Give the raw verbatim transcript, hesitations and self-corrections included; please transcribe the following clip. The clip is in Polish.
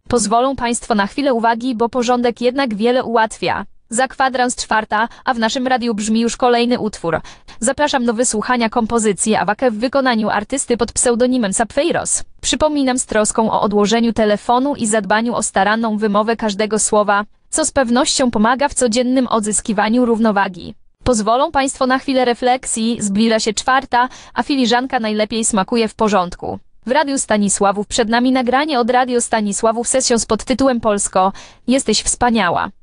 Pozwolą Państwo na chwilę uwagi, bo porządek jednak wiele ułatwia. Za kwadrans czwarta, a w naszym radiu brzmi już kolejny utwór. Zapraszam do wysłuchania kompozycji Awake w wykonaniu artysty pod pseudonimem Sappheiros. Przypominam z troską o odłożeniu telefonu i zadbaniu o staranną wymowę każdego słowa, co z pewnością pomaga w codziennym odzyskiwaniu równowagi. Pozwolą Państwo na chwilę refleksji, zbliża się czwarta, a filiżanka najlepiej smakuje w porządku. W Radiu Stanisławów przed nami nagranie od Radio Stanisławów sesją z podtytułem Polsko, jesteś wspaniała.